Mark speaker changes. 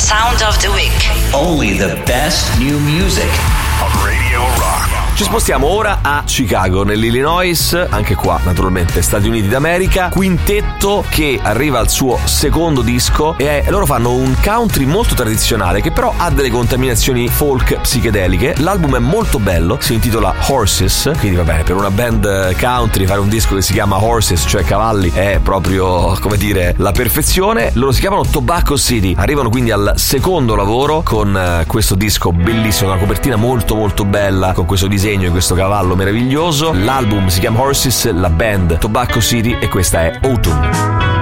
Speaker 1: Sound of the Week.
Speaker 2: Only the best new music
Speaker 3: on Radio Rock.
Speaker 4: Ci spostiamo ora a Chicago, nell'Illinois, anche qua naturalmente Stati Uniti d'America, quintetto che arriva al suo secondo disco e loro fanno un country molto tradizionale che però ha delle contaminazioni folk psichedeliche. L'album è molto bello, si intitola Horses, quindi va bene, per una band country fare un disco che si chiama Horses, cioè cavalli, è proprio, come dire, la perfezione. Loro si chiamano Tobacco City, arrivano quindi al secondo lavoro con questo disco bellissimo, una copertina molto molto bella con questo disegno e questo cavallo meraviglioso. L'album si chiama Horses, la band Tobacco City e questa è Autumn.